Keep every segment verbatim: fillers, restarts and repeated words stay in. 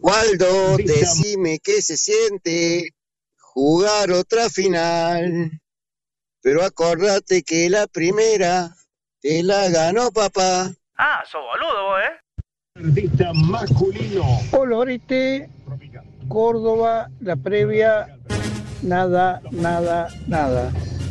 Waldo, decime qué se siente jugar otra final. Pero acordate que la primera te la ganó papá. Ah, sos boludo vos, ¿eh? Artista masculino. Olorite, Córdoba, la previa, nada, nada, nada.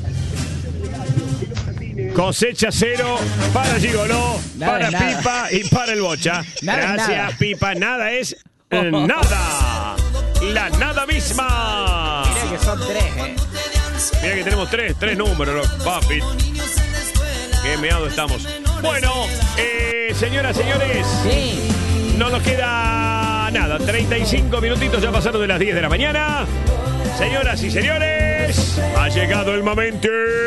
Cosecha cero para Gigoló, para nada. Pipa y para el Bocha. Nada, Gracias, nada. Pipa. Nada es eh, nada. La nada misma. Mira que son tres, eh. Mira que tenemos tres, tres números, papi. Qué meado estamos. Bueno, eh, señoras, señores. Sí. No nos queda nada. treinta y cinco minutitos ya pasaron de las diez de la mañana. Señoras y señores, ha llegado el momento.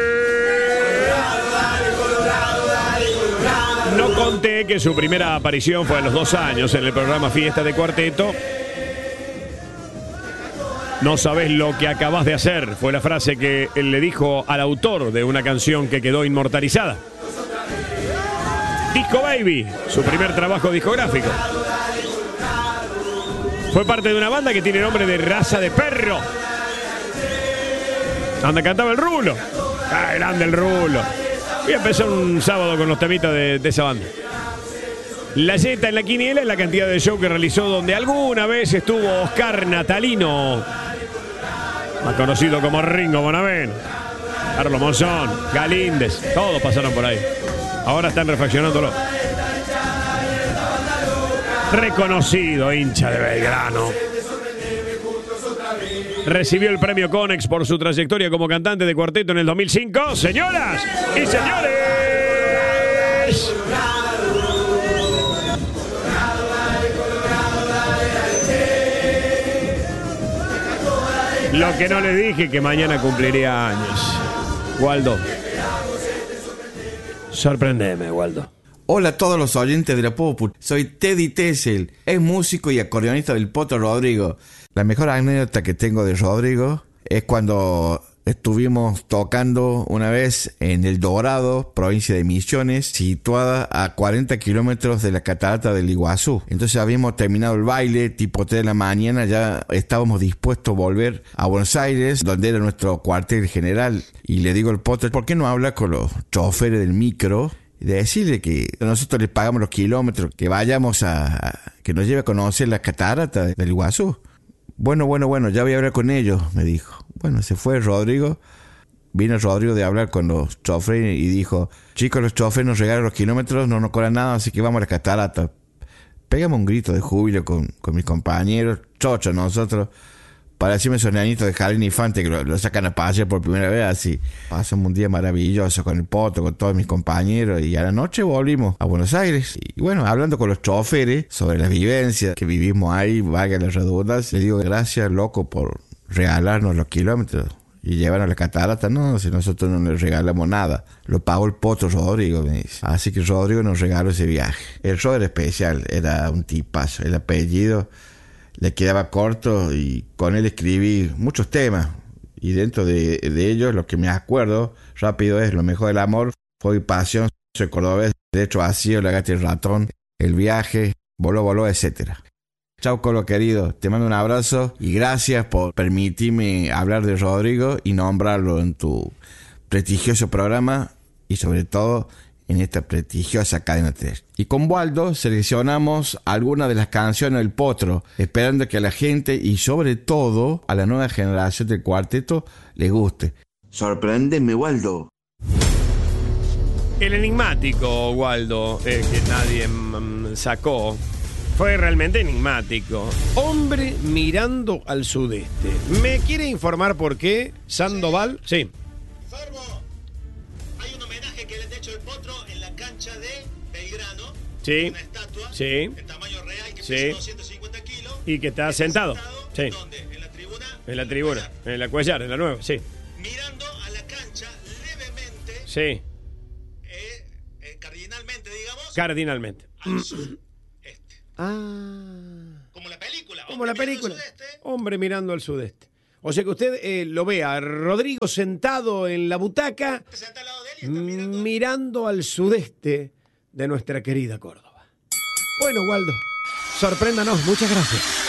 No conté que su primera aparición fue a los dos años en el programa Fiesta de Cuarteto. No sabés lo que acabas de hacer, fue la frase que él le dijo al autor de una canción que quedó inmortalizada. Disco Baby, su primer trabajo discográfico. Fue parte de una banda que tiene nombre de Raza de Perro. Donde cantaba el Rulo. Ah, grande el Rulo. Y empezó un sábado con los temitas de, de esa banda. La yeta en la quiniela es la cantidad de show que realizó donde alguna vez estuvo Oscar Natalino, más conocido como Ringo Bonavent, Carlos Monzón, Galíndez, todos pasaron por ahí. Ahora están refaccionándolo. Reconocido hincha de Belgrano. Recibió el premio Conex por su trayectoria como cantante de cuarteto en el dos mil cinco. Señoras y señores, lo que no le dije, que mañana cumpliría años. Waldo, sorprendeme, Waldo. Hola a todos los oyentes de la Popu. Soy Teddy Tessel, es músico y acordeonista del Potro Rodrigo. La mejor anécdota que tengo de Rodrigo es cuando estuvimos tocando una vez en El Dorado, provincia de Misiones, situada a cuarenta kilómetros de la catarata del Iguazú. Entonces habíamos terminado el baile, tipo tres de la mañana, ya estábamos dispuestos a volver a Buenos Aires, donde era nuestro cuartel general. Y le digo al Potro, ¿por qué no habla con los choferes del micro? De decirle que nosotros les pagamos los kilómetros, que vayamos a, a que nos lleve a conocer la catarata del Iguazú. Bueno, bueno, bueno, ya voy a hablar con ellos, me dijo. Bueno, se fue Rodrigo. Vino Rodrigo de hablar con los choferes y dijo, chicos, los choferes nos regalan los kilómetros, no nos cobran nada, así que vamos a la catarata. Pegamos un grito de júbilo con, con mis compañeros, chochos nosotros, parecimos esos nenitos de Jardín Infante que lo, lo sacan a pasear por primera vez, así. Pasamos un día maravilloso con el Poto, con todos mis compañeros, y a la noche volvimos a Buenos Aires. Y bueno, hablando con los choferes sobre las vivencias que vivimos ahí, valga la redundancia, le digo, gracias, loco, por regalarnos los kilómetros y llevarnos a la catarata. No, si nosotros no les regalamos nada, lo pagó el Poto Rodrigo, me dice. Así que Rodrigo nos regaló ese viaje. El Rod era especial, era un tipazo, el apellido le quedaba corto y con él escribí muchos temas. Y dentro de, de ellos, lo que me acuerdo rápido es Lo mejor del amor, Fue mi pasión, Soy cordobés, De hecho vacío, La gata y el ratón, El viaje, Voló, voló, etcétera. Chau, Colo querido, te mando un abrazo y gracias por permitirme hablar de Rodrigo y nombrarlo en tu prestigioso programa y sobre todo en esta prestigiosa cadena tres. Y con Waldo seleccionamos algunas de las canciones del Potro, esperando que a la gente y sobre todo a la nueva generación del cuarteto les guste. Sorpréndeme, Waldo. El enigmático Waldo, eh, que nadie mm, sacó, fue realmente enigmático. Hombre mirando al sudeste. ¿Me quiere informar por qué? Sandoval, sí. Fermo, hay un homenaje que le han hecho el Potro en la cancha de Belgrano. Sí. Una estatua Sí. de tamaño real que Sí. pesa doscientos cincuenta kilos. Y que está sentado. sentado Sí. ¿Dónde? En la tribuna. En la tribuna, en la Cuellar, en la nueva, sí. Mirando a la cancha levemente. Sí. Eh, eh, cardinalmente, digamos. Cardinalmente. Al sudeste. Ah. Como la película. Como la Hombre mirando película. al sudeste. Hombre mirando al sudeste. O sea que usted eh, lo ve a Rodrigo sentado en la butaca, Senta al lado de él y está mirando. mirando al sudeste de nuestra querida Córdoba. Bueno, Waldo, sorpréndanos. Muchas gracias.